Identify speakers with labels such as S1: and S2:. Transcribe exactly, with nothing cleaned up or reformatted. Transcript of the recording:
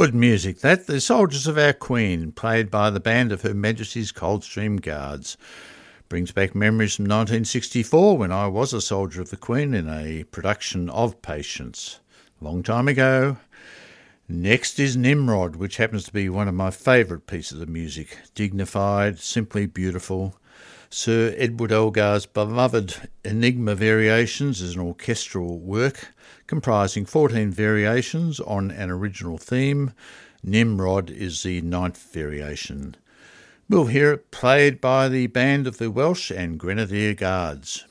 S1: Good music, that. The Soldiers of Our Queen, played by the band of Her Majesty's Coldstream Guards. Brings back memories from nineteen sixty-four when I was a soldier of the Queen in a production of Patience. A long time ago. Next is Nimrod, which happens to be one of my favourite pieces of music. Dignified, simply beautiful. Sir Edward Elgar's beloved Enigma Variations is an orchestral work comprising fourteen variations on an original theme. Nimrod is the ninth variation. We'll hear it played by the band of the Welsh and Grenadier Guards.